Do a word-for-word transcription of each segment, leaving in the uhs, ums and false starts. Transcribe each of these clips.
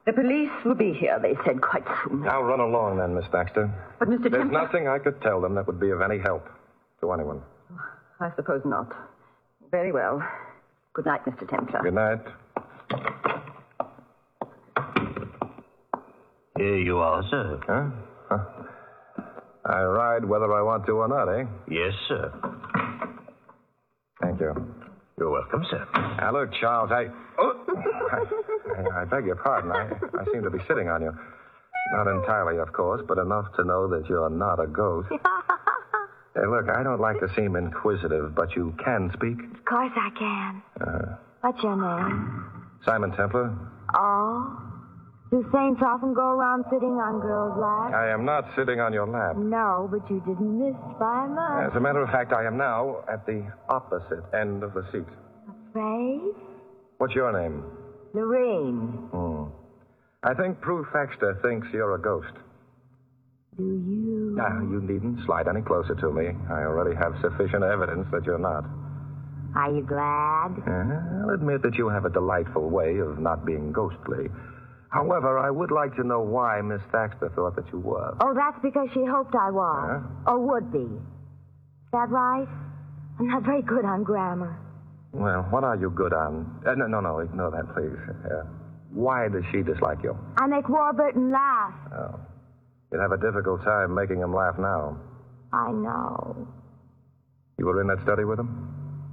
The police will be here, they said, quite soon. Now run along then, Miss Baxter. But, Mister There's Templar... nothing I could tell them that would be of any help to anyone. I suppose not. Very well. Good night, Mister Templar. Good night. Here you are, sir. Huh? Huh. I ride whether I want to or not, eh? Yes, sir. Thank you. You're welcome, sir. Now, look, Charles, I... Oh, I, I, I beg your pardon. I, I seem to be sitting on you. Not entirely, of course, but enough to know that you're not a ghost. Hey, look, I don't like to seem inquisitive, but you can speak? Of course I can. Uh, What's your name? Simon Templar. Oh? Do saints often go around sitting on girls' laps? I am not sitting on your lap. No, but you didn't miss by much. As a matter of fact, I am now at the opposite end of the seat. Afraid? What's your name? Lorraine. Hmm. I think Prue Thaxter thinks you're a ghost. Do you? Now, you needn't slide any closer to me. I already have sufficient evidence that you're not. Are you glad? Uh, I'll admit that you have a delightful way of not being ghostly. However, I would like to know why Miss Thaxter thought that you were. Oh, that's because she hoped I was. Huh? Or would be. Is that right? I'm not very good on grammar. Well, what are you good on? Uh, no, no, no, ignore that, please. Uh, why does she dislike you? I make Warburton laugh. Oh. You'd have a difficult time making him laugh now. I know. You were in that study with him?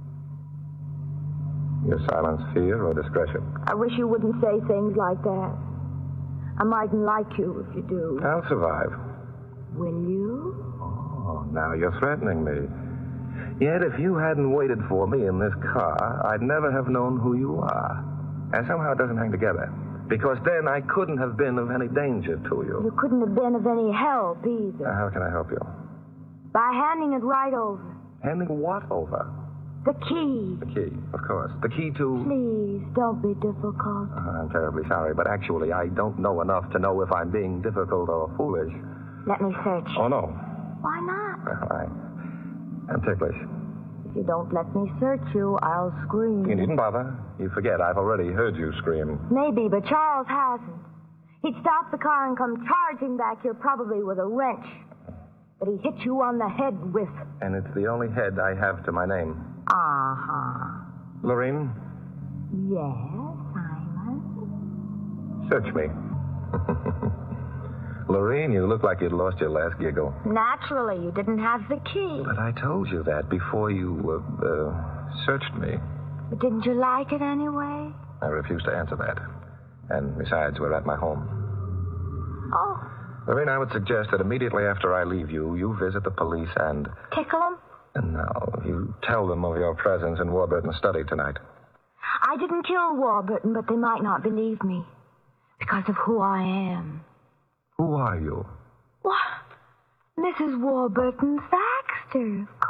Your silence fear or discretion? I wish you wouldn't say things like that. I mightn't like you if you do. I'll survive. Will you? Oh, now you're threatening me. Yet if you hadn't waited for me in this car, I'd never have known who you are. And somehow it doesn't hang together. Because then I couldn't have been of any danger to you. You couldn't have been of any help either. Now, how can I help you? By handing it right over. Handing what over? The key. The key, of course. The key to... Please, don't be difficult. Uh, I'm terribly sorry, but actually I don't know enough to know if I'm being difficult or foolish. Let me search. Oh, no. Why not? Well, I... I'm ticklish. If you don't let me search you, I'll scream. You needn't bother. You forget, I've already heard you scream. Maybe, but Charles hasn't. He'd stop the car and come charging back here, probably with a wrench. But he hit you on the head with... And it's the only head I have to my name. Uh-huh. Lorraine? Yes, Simon? Search me. Lorraine, you look like you'd lost your last giggle. Naturally, you didn't have the key. But I told you that before you, uh, uh, searched me. But didn't you like it anyway? I refuse to answer that. And besides, we're at my home. Oh. Lorraine, I would suggest that immediately after I leave you, you visit the police and... Tickle them? No, you tell them of your presence in Warburton's study tonight. I didn't kill Warburton, but they might not believe me. Because of who I am. Who are you? What? Missus Warburton Thaxter.